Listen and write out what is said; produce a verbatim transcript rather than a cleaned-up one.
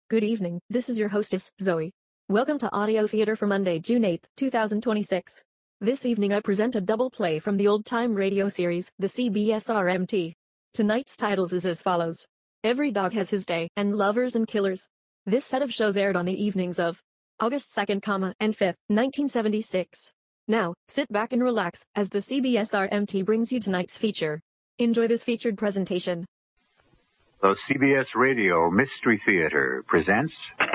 Good evening, this is your hostess, Zoe. Welcome to Audio Theater for Monday, June eighth, two thousand twenty-six. This evening I present a double play from the old-time radio series, the C B S R M T. Tonight's titles is as follows. Every Dog Has His Day, and Lovers and Killers. This set of shows aired on the evenings of August second, and fifth, nineteen seventy-six. Now, sit back and relax, as the C B S R M T brings you tonight's feature. Enjoy this featured presentation. The C B S Radio Mystery Theater presents